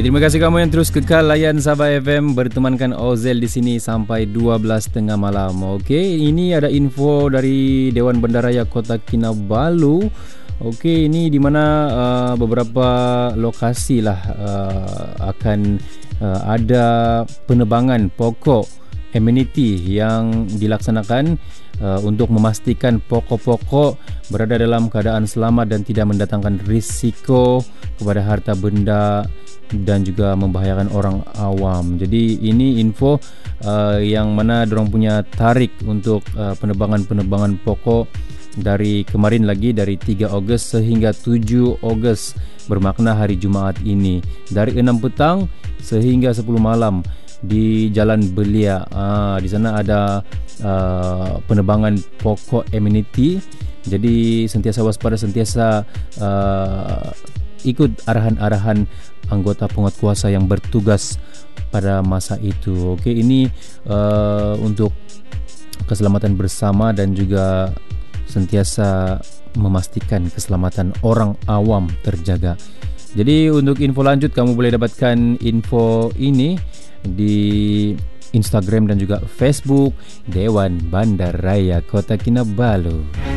Okey, terima kasih kamu yang terus kekal layan Sabah FM, bertemankan Ozel di sini sampai 12.30 malam. Okey, ini ada info dari Dewan Bandaraya Kota Kinabalu. Okey, ini di mana beberapa lokasi lah akan ada penebangan pokok amenity yang dilaksanakan untuk memastikan pokok-pokok berada dalam keadaan selamat dan tidak mendatangkan risiko kepada harta benda dan juga membahayakan orang awam. Jadi ini info yang mana dorang punya tarik untuk penebangan-penebangan pokok dari kemarin lagi, dari 3 Ogos sehingga 7 Ogos, bermakna hari Jumaat ini, dari 6 petang sehingga 10 malam di Jalan Belia. Di sana ada penebangan pokok amenity. Jadi sentiasa waspada, sentiasa ikut arahan-arahan anggota penguatkuasa yang bertugas pada masa itu. Okey, ini untuk keselamatan bersama dan juga sentiasa memastikan keselamatan orang awam terjaga. Jadi untuk info lanjut kamu boleh dapatkan info ini di Instagram dan juga Facebook Dewan Bandaraya Kota Kinabalu.